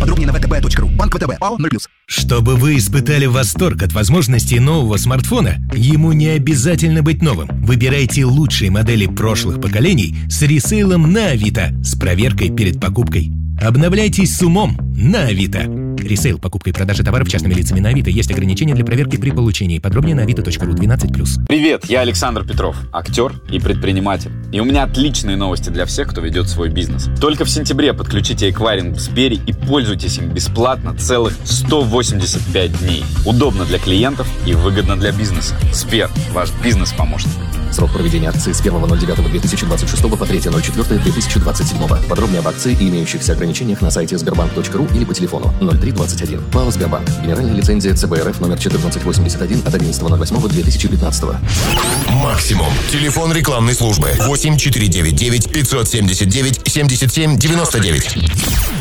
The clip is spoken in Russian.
Подробнее на vtb.ru. Банк ВТБ. ПАО 0+. Чтобы вы испытали восторг от возможностей нового смартфона, ему не обязательно быть новым. Выбирайте лучшие модели прошлых поколений с ресейлом на Авито с проверкой перед покупкой. Обновляйтесь с умом на Авито. Ресейл, покупка и продажа товаров частными лицами на Авито. Есть ограничения для проверки при получении. Подробнее на avito.ru 12+. Привет, я Александр Петров, актер и предприниматель. И у меня отличные новости для всех, кто ведет свой бизнес. Только в сентябре подключите эквайринг в Сбере и пользуйтесь им бесплатно целых 185 дней. Удобно для клиентов и выгодно для бизнеса. Сбер, ваш бизнес-помощник. Срок проведения акции с 1.09.2026 по 3.04.2027. Подробнее об акции и имеющихся ограничениях на сайте sberbank.ru или по телефону 0321. ПАО «Сбербанк». Генеральная лицензия ЦБРФ номер 1481 от 11.08.2015. Максимум. Телефон рекламной службы 8499 579 77 99.